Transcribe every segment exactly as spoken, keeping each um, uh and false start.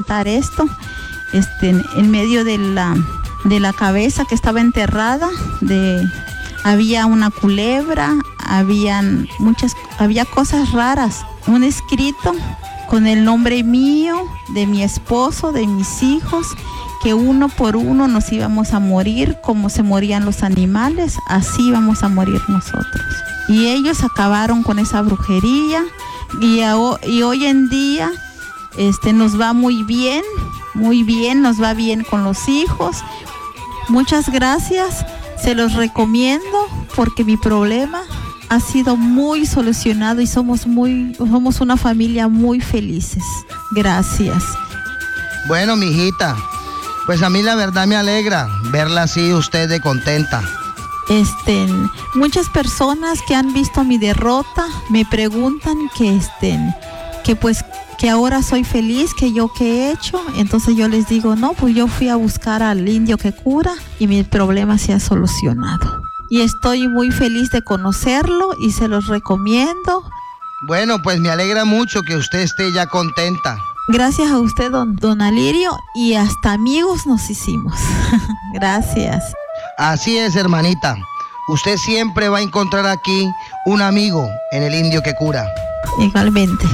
contar esto. Este, en medio de la, de la cabeza que estaba enterrada, de, había una culebra, habían muchas, había cosas raras, un escrito con el nombre mío, de mi esposo, de mis hijos, que uno por uno nos íbamos a morir, como se morían los animales, así íbamos a morir nosotros. Y ellos acabaron con esa brujería, y, a, y hoy en día este, nos va muy bien, muy bien, nos va bien con los hijos. Muchas gracias, se los recomiendo porque mi problema ha sido muy solucionado y somos muy, somos una familia muy felices. Gracias. Bueno, mijita, pues a mí la verdad me alegra verla así, usted de contenta. Este, muchas personas que han visto mi derrota me preguntan que, este, que pues que ahora soy feliz, que yo qué he hecho. Entonces yo les digo, no, pues yo fui a buscar al indio que cura y mi problema se ha solucionado. Y estoy muy feliz de conocerlo y se los recomiendo. Bueno, pues me alegra mucho que usted esté ya contenta. Gracias a usted, don, don Alirio, y hasta amigos nos hicimos. Gracias. Así es, hermanita. Usted siempre va a encontrar aquí un amigo en el indio que cura. Igualmente.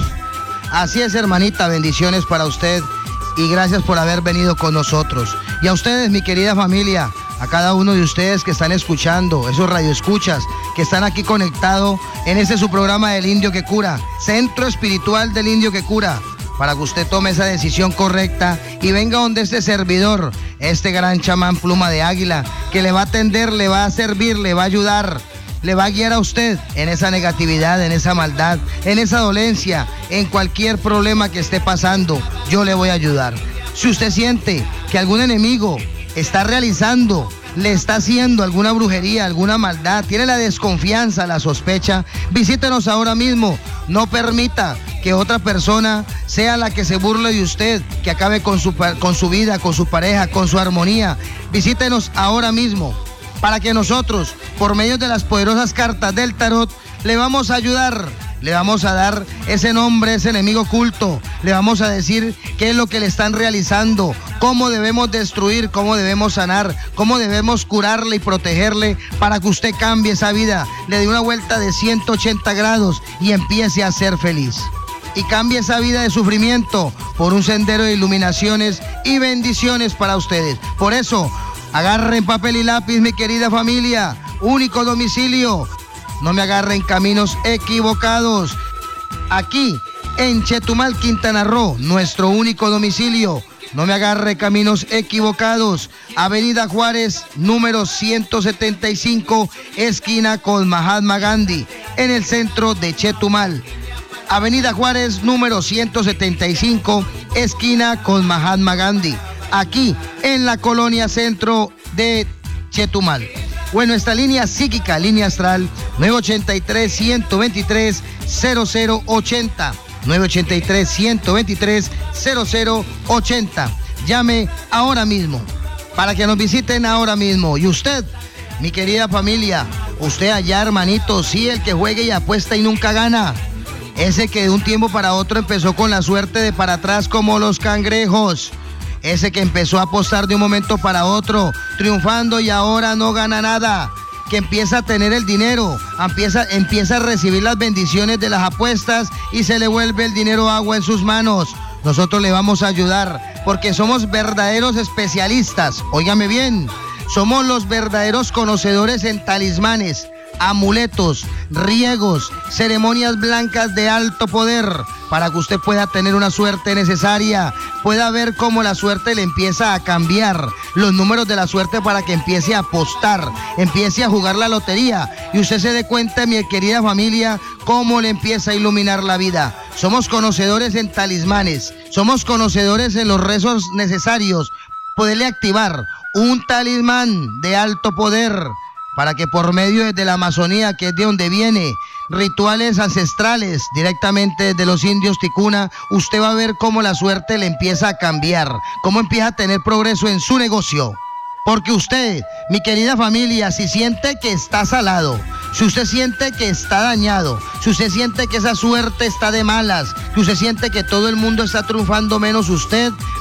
Así es, hermanita, bendiciones para usted y gracias por haber venido con nosotros. Y a ustedes, mi querida familia, a cada uno de ustedes que están escuchando, esos radioescuchas que están aquí conectados en este su programa del Indio que Cura, Centro Espiritual del Indio que Cura, para que usted tome esa decisión correcta y venga donde este servidor, este gran chamán pluma de águila, que le va a atender, le va a servir, le va a ayudar, le va a guiar a usted en esa negatividad, en esa maldad, en esa dolencia, en cualquier problema que esté pasando, yo le voy a ayudar. Si usted siente que algún enemigo está realizando, le está haciendo alguna brujería, alguna maldad, tiene la desconfianza, la sospecha, visítenos ahora mismo. No permita que otra persona sea la que se burle de usted, que acabe con su, con su vida, con su pareja, con su armonía. Visítenos ahora mismo para que nosotros, por medio de las poderosas cartas del tarot, le vamos a ayudar. Le vamos a dar ese nombre, ese enemigo oculto. Le vamos a decir qué es lo que le están realizando, cómo debemos destruir, cómo debemos sanar, cómo debemos curarle y protegerle para que usted cambie esa vida, le dé una vuelta de ciento ochenta grados y empiece a ser feliz. Y cambie esa vida de sufrimiento por un sendero de iluminaciones y bendiciones para ustedes. Por eso, agarren papel y lápiz, mi querida familia. Único domicilio. No me agarren caminos equivocados. Aquí, en Chetumal, Quintana Roo, nuestro único domicilio. No me agarre caminos equivocados. Avenida Juárez, número ciento setenta y cinco, esquina con Mahatma Gandhi, en el centro de Chetumal. Avenida Juárez, número ciento setenta y cinco, esquina con Mahatma Gandhi, aquí en la colonia centro de Chetumal. Bueno, esta línea psíquica, línea astral, nueve ochenta y tres, ciento veintitrés, cero cero ochenta. nueve ochenta y tres, ciento veintitrés, cero cero ochenta. Llame ahora mismo para que nos visiten ahora mismo. Y usted, mi querida familia, usted allá, hermanito, sí, el que juegue y apuesta y nunca gana. Ese que de un tiempo para otro empezó con la suerte de para atrás como los cangrejos. Ese que empezó a apostar de un momento para otro, triunfando y ahora no gana nada. Que empieza a tener el dinero, empieza, empieza a recibir las bendiciones de las apuestas y se le vuelve el dinero agua en sus manos. Nosotros le vamos a ayudar porque somos verdaderos especialistas. Óigame bien, somos los verdaderos conocedores en talismanes, amuletos, riegos, ceremonias blancas de alto poder, para que usted pueda tener una suerte necesaria, pueda ver cómo la suerte le empieza a cambiar, los números de la suerte para que empiece a apostar, empiece a jugar la lotería y usted se dé cuenta, mi querida familia, cómo le empieza a iluminar la vida. Somos conocedores en talismanes, somos conocedores en los rezos necesarios, poderle activar un talismán de alto poder, para que por medio de la Amazonía, que es de donde viene, rituales ancestrales directamente de los indios ticuna, usted va a ver cómo la suerte le empieza a cambiar, cómo empieza a tener progreso en su negocio. Porque usted, mi querida familia, si siente que está salado, si usted siente que está dañado, si usted siente que esa suerte está de malas, si usted siente que todo el mundo está triunfando menos usted,